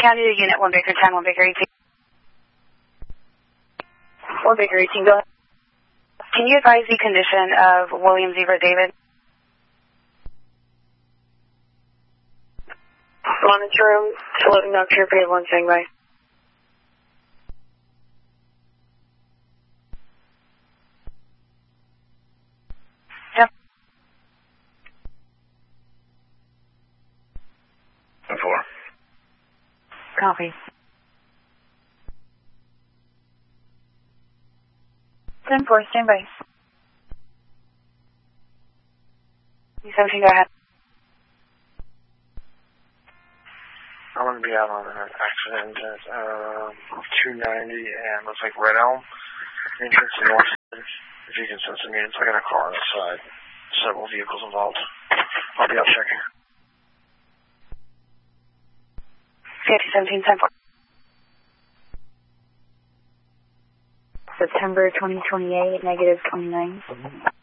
County to Unit 1 Baker 10, 1 Baker 18. 1 Baker 18, go ahead. Can you advise the condition of William Zebra David? Monitor room, floating dock here, period 1, saying bye. Yep. 4. Copy. 10-4, stand by. 17, go ahead. I'm going to be out on an accident at 290 and looks like Red Elm. Entrance to North. If you can send some units, I got a car on the side. Several vehicles involved. I'll be out checking. 17, 10-4. September 2028, -29.